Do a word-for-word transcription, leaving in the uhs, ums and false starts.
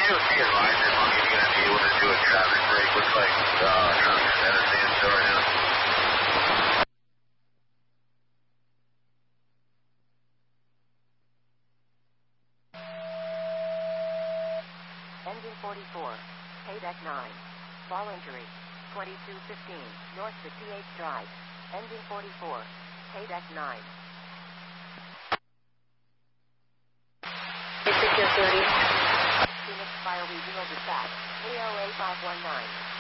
just be advised as long as you're going to be able to do a traffic break. Looks like uh, trucks at a standstill right now. Engine forty-four, Paydeck nine. Ball injury, twenty-two fifteen, north to T H Drive. Engine forty-four, Paydeck nine. Secure thirty. Phoenix Fire Regional Dispatch, A L A five one nine.